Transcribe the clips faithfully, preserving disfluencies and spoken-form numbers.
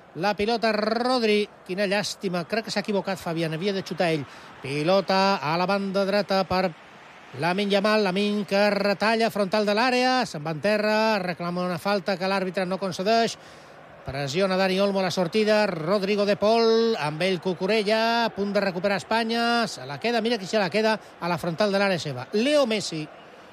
la pilota Rodri. Quina llàstima, crec que s'ha equivocat Fabián, havia de xutar ell. Pilota a la banda dreta per Lamine Yamal, Lamine que retalla frontal de l'àrea, se'n va en terra, reclama una falta que l'àrbitre no concedeix. Pressiona Dani Olmo a la sortida, Rodrigo de Paul, amb ell Cucurella, a punt de recuperar Espanya, se la queda, mira qui se la queda a la frontal de l'àrea seva. Leo Messi.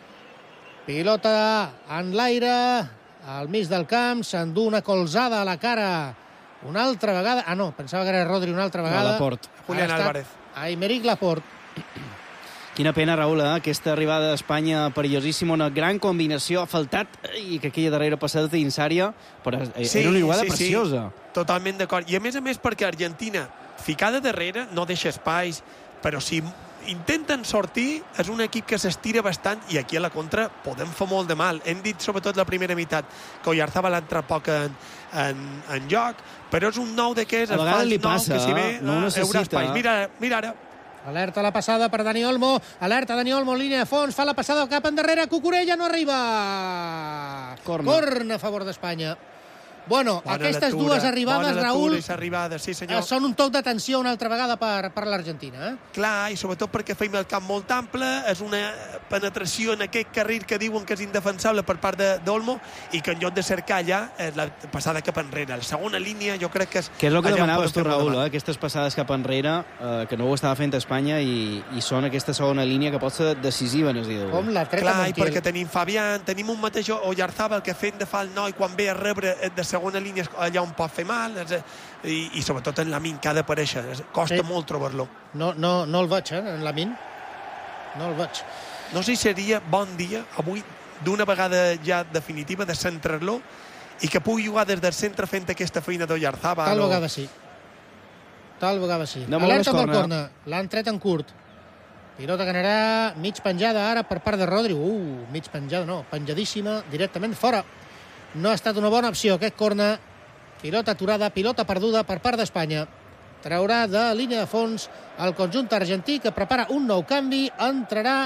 Pilota en l'aire, al mig del camp, s'endú una colzada a la cara una altra vegada. Ah, no, pensava que era Rodri una altra vegada. No, Laporte. Julián Álvarez. Aymeric Laporte. Quina pena, Raül, eh? Aquesta arribada d'Espanya perillosíssima, una gran combinació, ha faltat, i que aquella darrera passada d'insària, però sí, era una jugada sí, preciosa. Sí, totalment d'acord. I a més a més perquè Argentina, ficada darrere, no deixa espais, però si intenten sortir, és un equip que s'estira bastant i aquí a la contra podem fer molt de mal. Hem dit sobretot la primera meitat que Oyarzabal ha entrat poc en, en, en joc, però és un nou d'aquests, a vegades li passa, que si ve, no ho necessita. Mira, mira ara. Alerta la passada per Dani Olmo, alerta Dani Olmo en línia de fons, fa la passada cap endarrere, Cucurella no arriba. Corna. Corna a favor d'Espanya. Bueno, bona aquestes lectura, dues arribades, bona Raül, arribada, sí, senyor. són un toc d'atenció una altra vegada per, per l'Argentina. Eh? Clar, i sobretot perquè feim el camp molt ample, és una penetració en aquest carril que diuen que és indefensable per part d'Olmo i que en lloc de cercar allà és la passada cap enrere. La segona línia jo crec que és... Que és el que demanaves tu, Raül, eh? Aquestes passades cap enrere, eh, que no ho estava fent Espanya i, i són aquesta segona línia que pot ser decisiva en el dia d'avui. Com la treta Clar, Montiel. i perquè tenim Fabián, tenim un mateix Oyarzabal que fent de fa el noi quan ve a rebre de segona línia allà on pot fer mal, i, i sobretot en Lamine que ha d'aparèixer, costa sí. molt trobar-lo. No, no, no el veig, eh, en Lamine. No el veig. No sé si seria bon dia avui d'una vegada ja definitiva de centrar-lo i que pugui jugar des del centre fent aquesta feina d'Oyarzabal. Tal o... vegada sí. Tal vegada sí. No, alerta amb el corna. L'han tret en curt. Pilota que anarà mig penjada ara per part de Rodri. Uh, mig penjada no, penjadíssima directament fora. No ha estat una bona opció aquest corna. Pilota aturada, pilota perduda per part d'Espanya. Traurà de línia de fons el conjunt argentí que prepara un nou canvi. Entrarà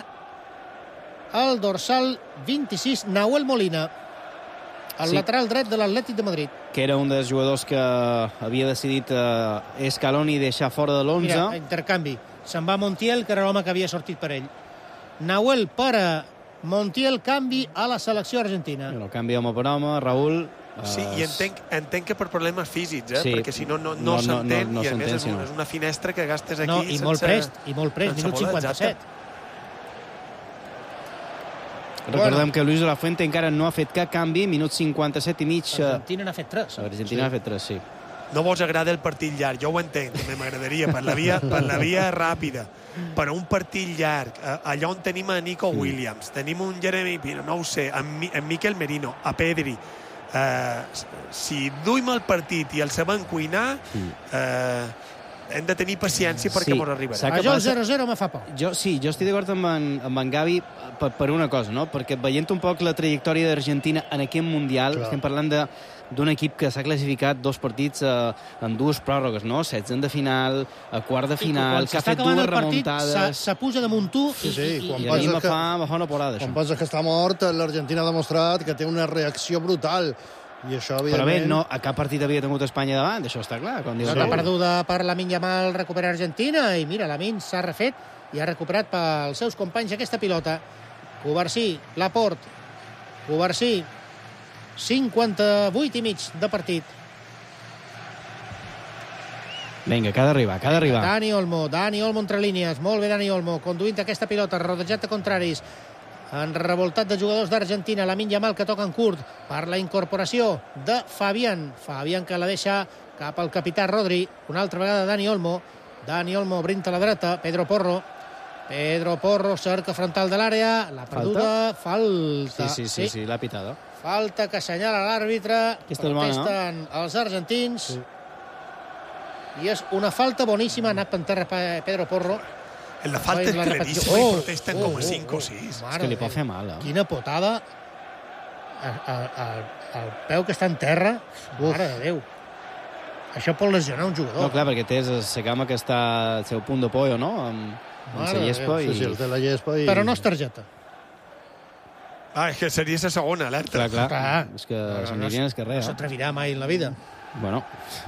el dorsal vint-i-sis, Nahuel Molina, el sí. lateral dret de l'Atlètic de Madrid. Que era un dels jugadors que havia decidit eh, Scaloni deixar fora de l'onze. Mira, intercanvi. Se'n va Montiel, que era l'home que havia sortit per ell. Nahuel per a Montiel, canvi a la selecció argentina. Bueno, canvi home per home, Raül. Sí, i entenc, entenc que per problemes físics, eh? Sí. perquè si no, no, no, No, no, s'entén, no, no i a més és, s'entén, una, és una finestra que gastes aquí no, i sense... molt prest, i molt prest, minut bola, cinquanta-set. Recordem Bueno. que Luis de la Fuente encara no ha fet cap canvi, minut cinquanta-set i mig. Argentina n'ha fet tres. Argentina n'ha fet tres, sí. No vos agrada el partit llarg, jo ho entenc, també m'agradaria, per la via, per la via ràpida, però un partit llarg, allà on tenim a Nico Sí. Williams, tenim un Jeremy Pino, no ho sé, en, Mi, en Miquel Merino, a Pedri, eh, si duim el partit i el sabem cuinar, eh, hem de tenir paciència perquè Sí, mos arribarà. sap A què jo el passa? zero zero me fa por. Jo, sí, jo estic d'acord amb, en, amb en Gavi per, per una cosa, no? Perquè veient un poc la trajectòria d'Argentina en aquest Mundial, Clar. estem parlant de d'un equip que s'ha classificat dos partits eh, en dues pròrrogues, no? Setzent de final, a quart de final, que ha fet dues remuntades... Se puja damunt tu Sí, i, sí, i, quan I i, a mi penses me que- fa, me fa una porada, Quan això. penses que està mort, l'Argentina ha demostrat que té una reacció brutal. I això, Però bé, evidentment... no, a cap partit havia tingut Espanya davant, això està clar. Com diu Pilota Raül. perduda per Lamine Yamal, recupera Argentina, i mira, Lamine s'ha refet i ha recuperat pels seus companys aquesta pilota. Covarsí, Laporte, Covarsí, cinquanta-vuit i mig de partit. Vinga, que ha d'arribar, que ha d'arribar. Dani Olmo, Dani Olmo entre línies, molt bé Dani Olmo, conduint aquesta pilota, rodejat de contraris, en revoltat de jugadors d'Argentina, Lamine Yamal que toca en curt per la incorporació de Fabián, Fabián que la deixa cap al capità Rodri, una altra vegada Dani Olmo, Dani Olmo brinta a la dreta, Pedro Porro, Pedro Porro cerca frontal de l'àrea, la perduda, falta, Sí, sí, sí, sí, l'ha pitada. falta que assenyala l'àrbitre, Aquesta és bona, no? protesten els argentins, sí. I és una falta boníssima, ha anat per terra Pedro Porro. En la falta és La repetició. claríssima i Oh, protesten oh, com a oh, cinc oh. o sis. És que li pot fer mal, eh? Quina potada al peu que està en terra. Mare de Déu. Això pot lesionar un jugador. No, clar, perquè té la cama que està al seu punt de pollo, no? Amb, amb Mare la de llespa. Sí, I... sí, el té la llespa i... Però no és targeta. Ah, és que seria la segona alerta. Clar, clar. Clar. És que No, no, s'anirien els No carrers. eh? s'atrevirà mai en la vida. Bueno,